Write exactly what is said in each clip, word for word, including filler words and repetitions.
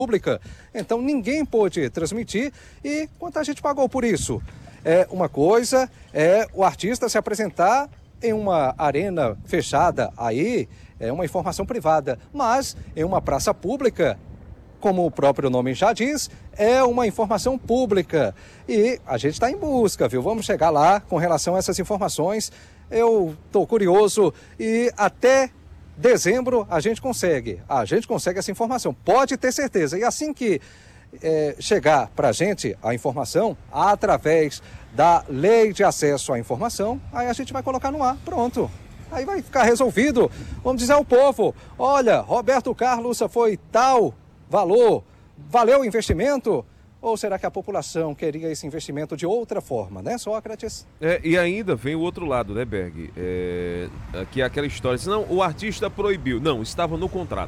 pública, então ninguém pôde transmitir. E quanta gente pagou por isso? É uma coisa é o artista se apresentar em uma arena fechada, aí é uma informação privada, mas em uma praça pública, como o próprio nome já diz, é uma informação pública. E a gente está em busca, viu? Vamos chegar lá com relação a essas informações. Eu estou curioso e até dezembro a gente consegue. A gente consegue essa informação, pode ter certeza. E assim que é, chegar para a gente a informação, através da Lei de Acesso à Informação, aí a gente vai colocar no ar, pronto. Aí vai ficar resolvido. Vamos dizer ao povo, olha, Roberto Carlos foi tal valor, valeu o investimento? Ou será que a população queria esse investimento de outra forma, né, Sócrates? É, e ainda vem o outro lado, né, Berg? É, que é aquela história, não, o artista proibiu. Não, estava no contrato.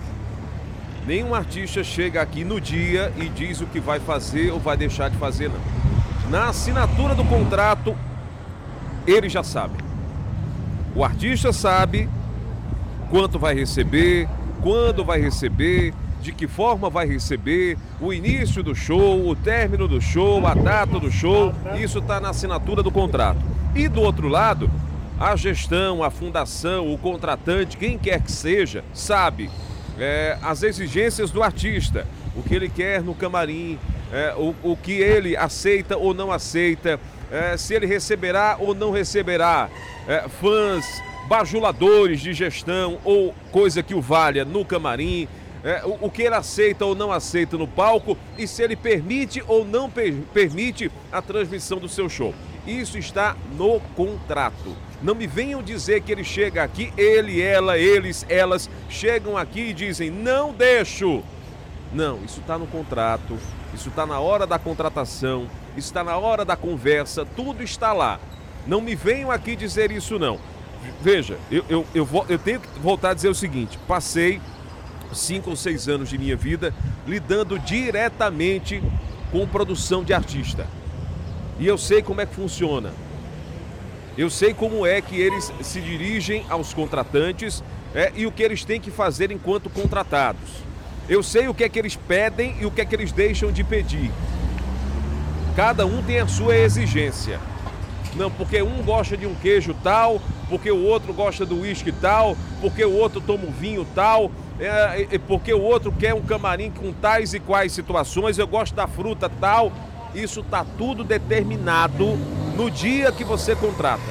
Nenhum artista chega aqui no dia e diz o que vai fazer ou vai deixar de fazer, não. Na assinatura do contrato, ele já sabe. O artista sabe quanto vai receber, quando vai receber, de que forma vai receber, o início do show, o término do show, a data do show, isso está na assinatura do contrato. E do outro lado, a gestão, a fundação, o contratante, quem quer que seja, sabe é, as exigências do artista, o que ele quer no camarim, é, o, o que ele aceita ou não aceita, é, se ele receberá ou não receberá é, fãs, bajuladores de gestão ou coisa que o valha no camarim, É, o, o que ele aceita ou não aceita no palco e se ele permite ou não per, permite a transmissão do seu show. Isso está no contrato. Não me venham dizer que ele chega aqui, ele, ela, eles, elas chegam aqui e dizem, não deixo. Não, isso está no contrato, isso está na hora da contratação, isso está na hora da conversa, tudo está lá. Não me venham aqui dizer isso não. Veja, eu, eu, eu, vou, eu tenho que voltar a dizer o seguinte, passei cinco ou seis anos de minha vida lidando diretamente com produção de artista. E eu sei como é que funciona. Eu sei como é que eles se dirigem aos contratantes é, e o que eles têm que fazer enquanto contratados. Eu sei o que é que eles pedem e o que é que eles deixam de pedir. Cada um tem a sua exigência. Não, porque um gosta de um queijo tal, porque o outro gosta do uísque tal, porque o outro toma um vinho tal, é, porque o outro quer um camarim com tais e quais situações, eu gosto da fruta tal. Isso está tudo determinado no dia que você contrata.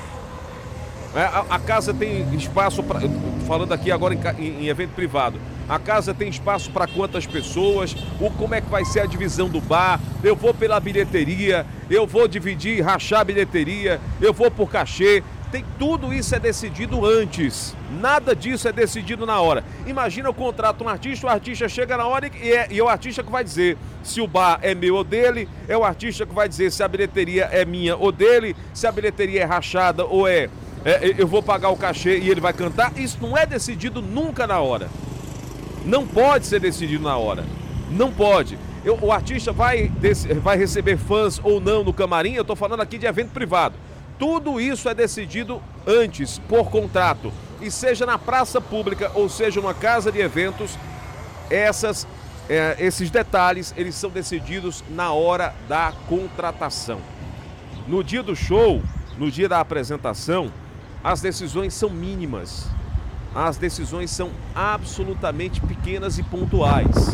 É, a, a casa tem espaço para... Falando aqui agora em, em evento privado. A casa tem espaço para quantas pessoas, o, como é que vai ser a divisão do bar, eu vou pela bilheteria, eu vou dividir, rachar a bilheteria, eu vou por cachê. Tem, tudo isso é decidido antes, nada disso é decidido na hora. Imagina, eu contrato um artista, o artista chega na hora e é, e é o artista que vai dizer se o bar é meu ou dele, é o artista que vai dizer se a bilheteria é minha ou dele, se a bilheteria é rachada ou é, é eu vou pagar o cachê e ele vai cantar. Isso não é decidido nunca na hora. Não pode ser decidido na hora. Não pode. Eu, o artista vai, vai receber fãs ou não no camarim, eu estou falando aqui de evento privado. Tudo isso é decidido antes, por contrato. E seja na praça pública ou seja numa casa de eventos, essas, é, esses detalhes, eles são decididos na hora da contratação. No dia do show, no dia da apresentação, as decisões são mínimas. As decisões são absolutamente pequenas e pontuais.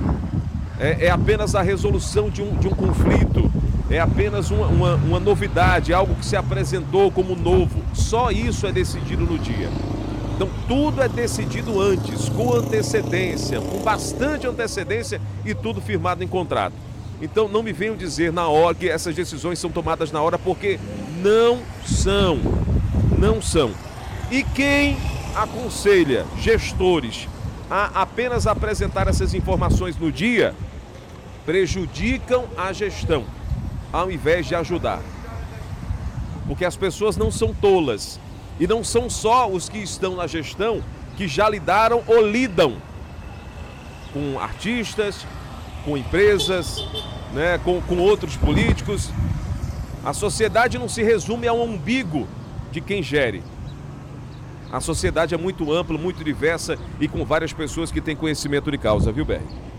É, é apenas a resolução de um, de um conflito. É apenas uma, uma, uma novidade, algo que se apresentou como novo. Só isso é decidido no dia. Então tudo é decidido antes, com antecedência, com bastante antecedência e tudo firmado em contrato. Então não me venham dizer na hora que essas decisões são tomadas na hora, porque não são. Não são. E quem aconselha gestores a apenas apresentar essas informações no dia, prejudicam a gestão, ao invés de ajudar. Porque as pessoas não são tolas. E não são só os que estão na gestão que já lidaram ou lidam com artistas, com empresas, né, com, com outros políticos. A sociedade não se resume a um umbigo de quem gere. A sociedade é muito ampla, muito diversa e com várias pessoas que têm conhecimento de causa, viu, Berg?